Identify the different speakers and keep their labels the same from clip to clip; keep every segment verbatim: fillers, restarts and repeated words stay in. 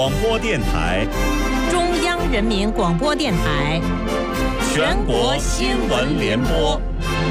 Speaker 1: 广播电台，
Speaker 2: 中央人民广播电台，
Speaker 1: 全国新闻联播。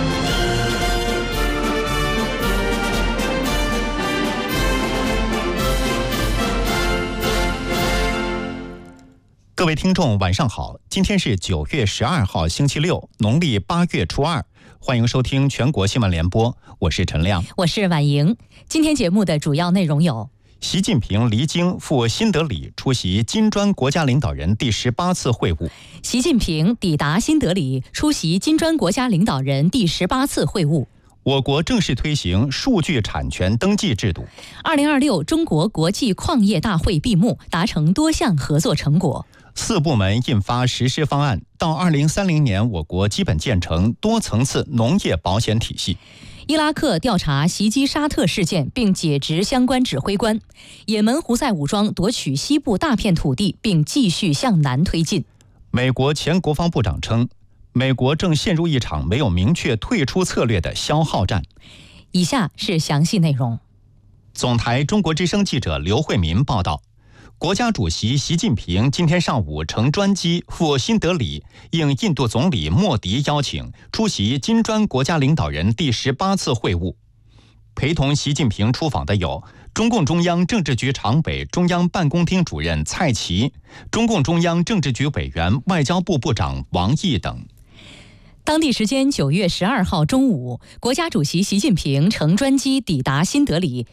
Speaker 3: 各位听众，晚上好！今天是九月十二号，星期六，农历八月初二。欢迎收听全国新闻联播，我是陈亮，
Speaker 2: 我是婉莹。今天节目的主要内容有：
Speaker 3: 习近平离京赴新德里出席金砖国家领导人第十八次会晤。
Speaker 2: 习近平抵达新德里出席金砖国家领导人第十八次会晤。
Speaker 3: 我国正式推行数据产权登记制度。
Speaker 2: 二零二六中国国际矿业大会闭幕，达成多项合作成果。
Speaker 3: 四部门印发实施方案，到二零三零年，我国基本建成多层次农业保险体系。
Speaker 2: 伊拉克调查袭击沙特事件并解职相关指挥官。也门胡塞武装夺取西部大片土地并继续向南推进。
Speaker 3: 美国前国防部长称，美国正陷入一场没有明确退出策略的消耗战。
Speaker 2: 以下是详细内容。
Speaker 3: 总台中国之声记者刘慧民报道，国家主席习近平今天上午乘专机赴新德里，应印度总理莫迪邀请，出席金砖国家领导人第十八次会晤。陪同习近平出访的有中共中央政治局常委、中央办公厅主任蔡奇，中共中央政治局委员、外交部部长王毅等。
Speaker 2: 当地时间九月十二号中午，国家主席习近平乘专机抵达新德里，